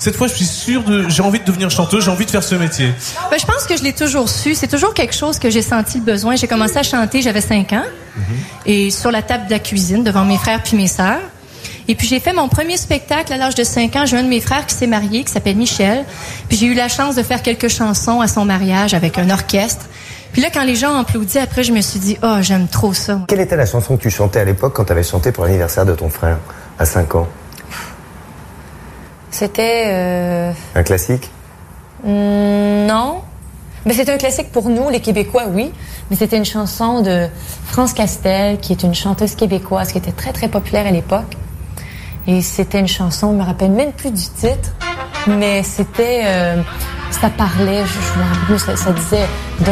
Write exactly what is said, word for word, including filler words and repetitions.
cette fois, je suis sûre de, j'ai envie de devenir chanteuse, j'ai envie de faire ce métier? Ben, je pense que je l'ai toujours su. C'est toujours quelque chose que j'ai senti le besoin. J'ai commencé à chanter, j'avais cinq ans. Mm-hmm. Et sur la table de la cuisine, devant mes frères puis mes sœurs. Et puis, j'ai fait mon premier spectacle à l'âge de cinq ans. J'ai un de mes frères qui s'est marié, qui s'appelle Michel. Puis, j'ai eu la chance de faire quelques chansons à son mariage avec un orchestre. Puis là, quand les gens ont applaudi, après, je me suis dit, oh, j'aime trop ça. Quelle était la chanson que tu chantais à l'époque quand tu avais chanté pour l'anniversaire de ton frère, à cinq ans? C'était... Euh... Un classique? Mmh, non. Mais c'était un classique pour nous, les Québécois, oui. Mais c'était une chanson de France Castel, qui est une chanteuse québécoise qui était très, très populaire à l'époque. Et c'était une chanson, je me rappelle même plus du titre, mais c'était... Euh, ça parlait, je, je me rappelle plus, ça, ça disait...